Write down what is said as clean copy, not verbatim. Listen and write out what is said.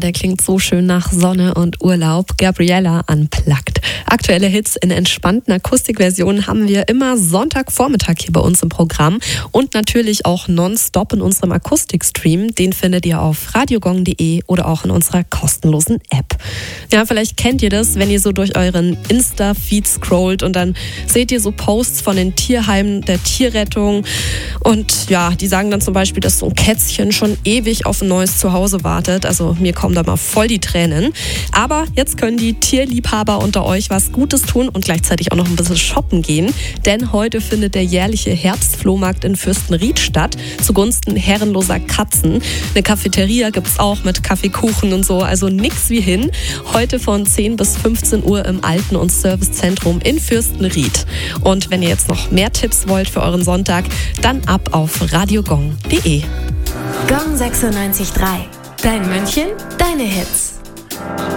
der klingt so schön nach Sonne und Urlaub. Gabriella Unplugged. Aktuelle Hits in entspannten Akustikversionen haben wir immer Sonntagvormittag hier bei uns im Programm und natürlich auch nonstop in unserem Akustikstream. Den findet ihr auf radiogong.de oder auch in unserer kostenlosen App. Ja, vielleicht kennt ihr das, wenn ihr so durch euren Insta-Feed scrollt und dann seht ihr so Posts von den Tierheimen der Tierrettung und ja, die sagen dann zum Beispiel, dass so ein Kätzchen schon ewig auf ein neues Zuhause wartet. Also mir kommen da mal voll die Tränen. Aber jetzt können die Tierliebhaber unter euch was Gutes tun und gleichzeitig auch noch ein bisschen shoppen gehen. Denn heute findet der jährliche Herbstflohmarkt in Fürstenried statt, zugunsten herrenloser Katzen. Eine Cafeteria gibt es auch mit Kaffeekuchen und so, also nix wie hin. Heute von 10 bis 15 Uhr im Alten- und Servicezentrum in Fürstenried. Und wenn ihr jetzt noch mehr Tipps wollt für euren Sonntag, dann ab auf radiogong.de. Gong 96.3. Dein München, deine Hits.